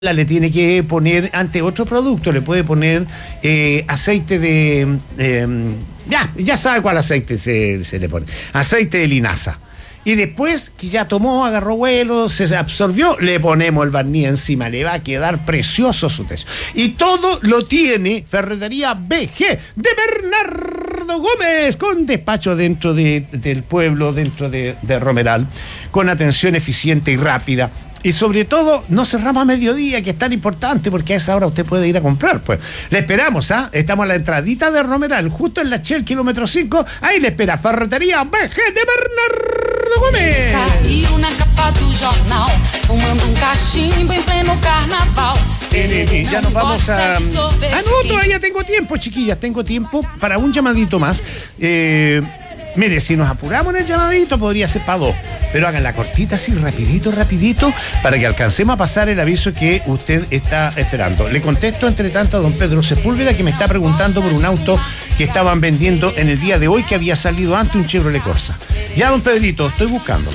le tiene que poner ante otro producto, le puede poner aceite de... ya sabe cuál aceite se le pone. Aceite de linaza. Y después que ya tomó, agarró vuelo, se absorbió, le ponemos el barniz encima, le va a quedar precioso su techo. Y todo lo tiene Ferretería BG de Bernardo Gómez, con despacho dentro del pueblo, dentro de Romeral, con atención eficiente y rápida. Y sobre todo, no cerramos a mediodía, que es tan importante, porque a esa hora usted puede ir a comprar, pues. Le esperamos, ¿ah? Estamos a la entradita de Romeral, justo en la Shell, kilómetro 5. Ahí le espera Ferretería BG de Bernardo Gómez. Y una capa do jornal, fumando cachimbo en pleno carnaval. Ya nos vamos a... no, todavía tengo tiempo, chiquillas, tengo tiempo para un llamadito más. Mire, si nos apuramos en el llamadito, podría ser para 2. Pero hagan la cortita así, rapidito, para que alcancemos a pasar el aviso que usted está esperando. Le contesto, entre tanto, a don Pedro Sepúlveda, que me está preguntando por un auto que estaban vendiendo en el día de hoy, que había salido antes, un Chevrolet Corsa. Ya, don Pedrito, estoy buscándolo.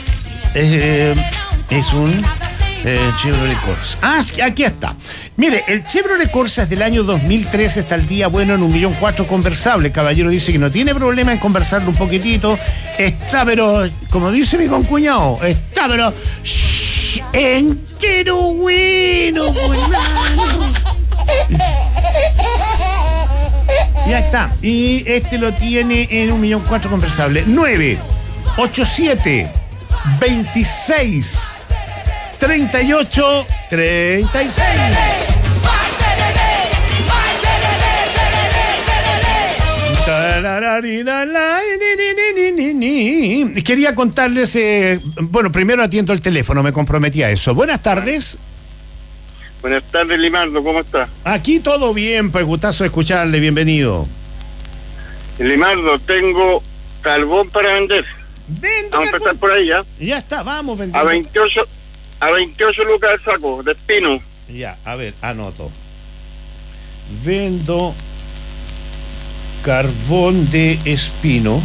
Es un... Chevrolet Corsa. Ah, aquí está. Mire, el Chevrolet Corsa es del año 2003, está el día bueno en 1.400.000 conversable. El caballero dice que no tiene problema en conversarlo un poquitito. Está, pero, como dice mi concuñado, está, pero, entero bueno, hermano. Ya está. Y este lo tiene en 1.400.000 conversable. 987 26 38 36. Quería contarles, bueno, primero atiendo el teléfono, me comprometí a eso. Buenas tardes. Buenas tardes, Limardo, ¿cómo está? Aquí todo bien, pues gustazo escucharle, bienvenido. Limardo, tengo carbón para vender. Vamos a empezar por ahí, ¿ya? Ya está, vamos vendiendo. A 28 lucas el saco, de espino. Ya, a ver, anoto. Vendo carbón de espino.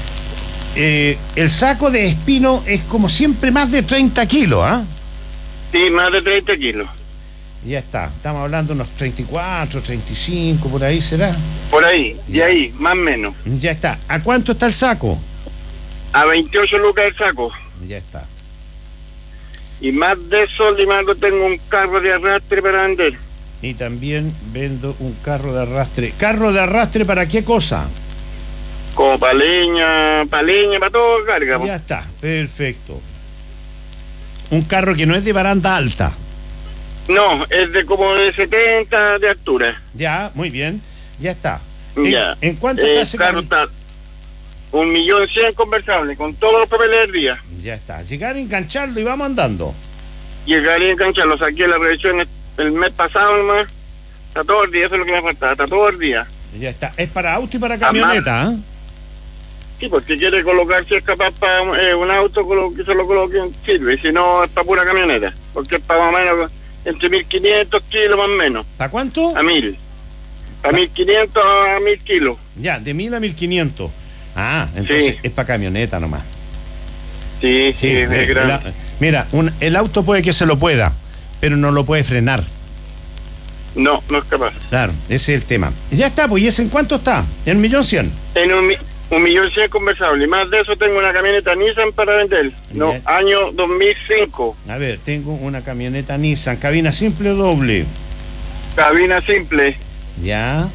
El saco de espino es como siempre más de 30 kilos, ¿ah? Sí, más de 30 kilos. Ya está, estamos hablando de unos 34, 35, por ahí será. Por ahí, de ahí, más o menos. Ya está. ¿A cuánto está el saco? A 28 lucas el saco. Ya está. Y más de eso, Limardo, tengo un carro de arrastre para vender. Y también vendo un carro de arrastre. ¿Carro de arrastre para qué cosa? Como para leña, para todo carga. Ya está, perfecto. Un carro que no es de baranda alta. No, es de como de 70 de altura. Ya, muy bien, ya está. Ya. ¿En cuánto está ese carro? Está 1.100.000 conversable, con todos los papeles del día. Ya está, llegar a engancharlo y vamos andando. Llegar a engancharlo, saqué la revisión el mes pasado nomás. Está todo el día, eso es lo que me faltaba, está todo el día. Ya está, es para auto y para camioneta, ¿eh? Sí, porque quiere colocar, si es capaz para un auto, que se lo coloque, sirve, y si no, es para pura camioneta, porque es para más o menos entre 1.500 kilos más o menos. ¿Para cuánto? A 1.000. A 1.500 a 1.000 kilos. Ya, de 1.000 a 1.500. Ah, entonces sí. Es para camioneta nomás. Sí, es grande. Mira, el auto puede que se lo pueda, pero no lo puede frenar. No es capaz. Claro, ese es el tema. Ya está, pues, ¿y ese en cuánto está? ¿En 1.100.000? En 1.100.000 conversable. Y más de eso tengo una camioneta Nissan para vender. No, año 2005. A ver, tengo una camioneta Nissan, cabina simple o doble. Cabina simple. Ya.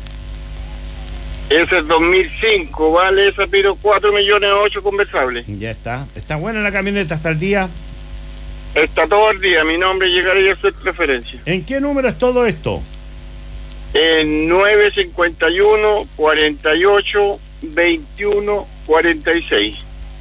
Ese es 2005, vale esa, pero 4.800.000 conversable. Ya está. ¿Está buena la camioneta hasta el día? Está todo el día, mi nombre llegaría a ser preferencia. ¿En qué número es todo esto? En 951 48 21 46.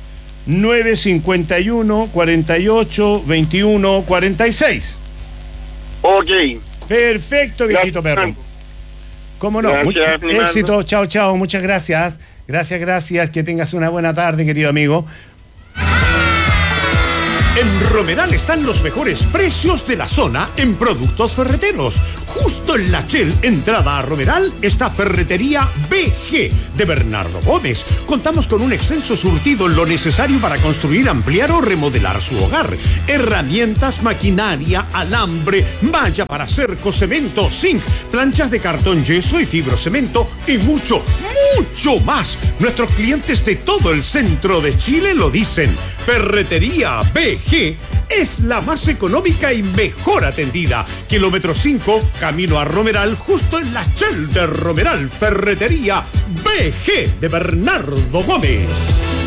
951 48 21 46. Ok. Perfecto, viejito perro. ¿Cómo no? Gracias, éxito, chao, muchas gracias. Gracias, que tengas una buena tarde, querido amigo. En Romeral están los mejores precios de la zona en productos ferreteros. Justo en la Shell, entrada a Romeral, está Ferretería BG de Bernardo Gómez. Contamos con un extenso surtido en lo necesario para construir, ampliar o remodelar su hogar. Herramientas, maquinaria, alambre, malla para cerco, cemento, zinc, planchas de cartón, yeso y fibrocemento y mucho, mucho más. Nuestros clientes de todo el centro de Chile lo dicen. Ferretería BG es la más económica y mejor atendida. Kilómetro 5, camino a Romeral, justo en la Shell de Romeral. Ferretería BG de Bernardo Gómez.